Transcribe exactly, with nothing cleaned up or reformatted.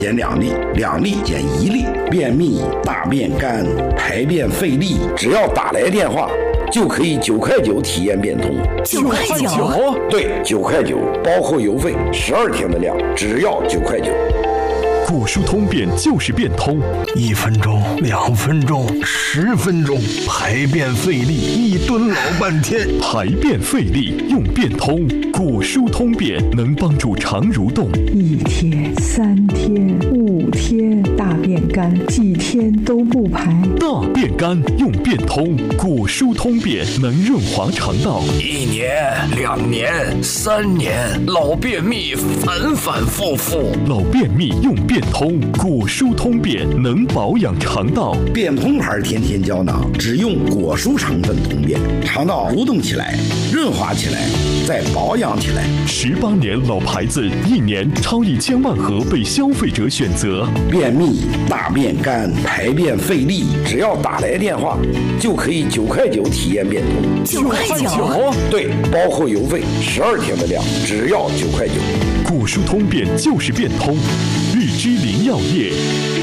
减两粒，两粒减一粒。便秘、大便干、排便费力，只要打来电话，就可以九块九体验变通。 九块九？ 对，九块九，包括邮费，十二天的量，只要九块九。 果蔬通便就是变通， 一分钟、两分钟、十分钟，排便费力，一蹲老半天。 排便费力用变通，果蔬通便能帮助肠蠕动。 一天、三天、五天，大便干，几天都不排。 大便干用变通，果蔬通便能润滑肠道。 一年、两年、三年，老便秘反反复复。 老便秘用变通，果蔬通便能保养肠道。 变通牌天天胶囊，只用果蔬成分通便，肠道蠕动起来，润滑起来，再保养起来。 十八年老牌子，一年超一千万盒被消费者选择。 便秘、大便干、排便费力，只要打来电话，就可以九块九体验变通。 九块九？ 对，包括邮费，十二天的量，只要九块九。 果蔬通便就是变通，日之林药业。